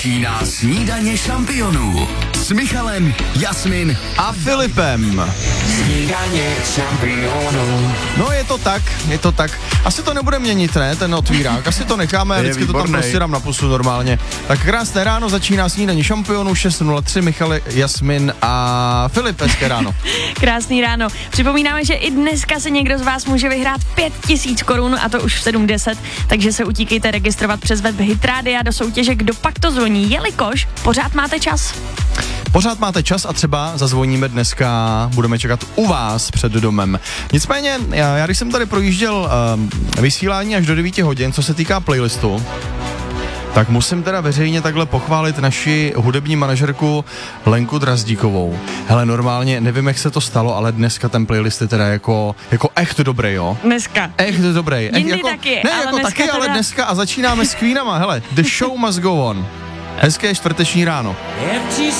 Začíná snídaně šampionů s Michalem, Jasmin a Filipem. Snídaně šampionů. No je to tak. Asi to nebude měnit, ne, ten otvírák. Asi to necháme, vždycky to tam prostě dám na pusu normálně. Tak krásné ráno, začíná snídaně šampionů, 6:03, Michal, Jasmin a Filip, hezké ráno. Krásný ráno. Připomínáme, že i dneska se někdo z vás může vyhrát 5000 korun a to už v 7:10, takže se utíkejte registrovat přes web Hitrádia do soutěže Kdo pak to zvoní, jelikož pořád máte čas. Pořád máte čas a třeba zazvoníme dneska, budeme čekat u vás před domem. Nicméně, já když jsem tady projížděl vysílání až do 9 hodin, co se týká playlistu, tak musím teda veřejně takhle pochválit naši hudební manažerku Lenku Drazdíkovou. Hele, normálně, nevím, jak se to stalo, ale dneska ten playlist je teda jako echt dobrý, jo? Dneska. Echt dobrý. Jindy jako, taky, ne, ale jako dneska taky, teda... ale dneska a začínáme s Queenama, hele, The Show Must Go On. Hezké čtvrteční ráno.